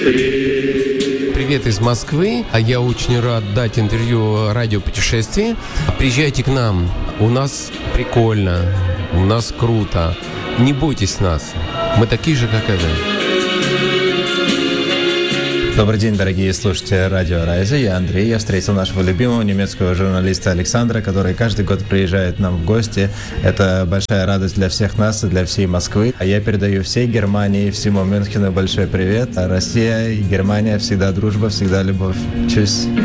Привет из Москвы. Я очень рад дать интервью радио «Путешествие». Приезжайте к нам. У нас прикольно. У нас круто. Не бойтесь нас. Мы такие же, как и вы. Добрый день, дорогие слушатели радио Райза. Я Андрей. Я встретил нашего любимого немецкого журналиста Александра, который каждый год приезжает к нам в гости. Это большая радость для всех нас и для всей Москвы. А я передаю всей Германии, всему Мюнхену большой привет. Россия и Германия всегда дружба, всегда любовь. Чус.